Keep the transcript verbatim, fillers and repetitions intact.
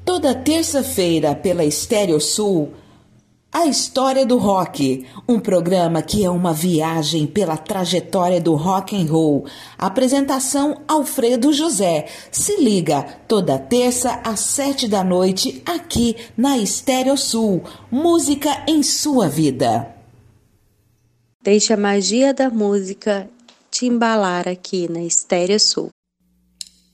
Toda terça-feira pela Estéreo Sul, A História do Rock, um programa que é uma viagem pela trajetória do rock and roll. Apresentação Alfredo José. Se liga, toda terça às sete da noite, aqui na Estéreo Sul. Música em sua vida. Deixe a magia da música te embalar aqui na Estéreo Sul.